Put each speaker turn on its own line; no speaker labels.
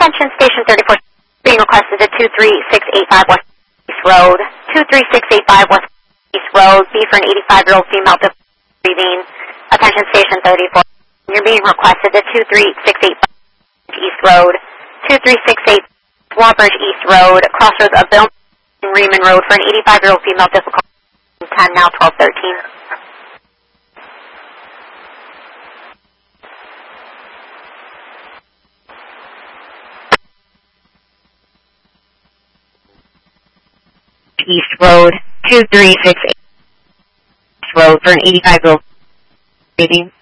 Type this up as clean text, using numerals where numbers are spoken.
Attention Station 34 being requested at 23685 West East Road. 23685 West East Road. B for an 85-year-old female breathing. Attention Station 34. You're being requested at 23685 East Road. 2368 Swampbridge East Road. Crossroads of Bill and Reman Road for an 85-year-old female difficult. 10 now 1213. East Road, 2368 East Road for an 85-year-old baby.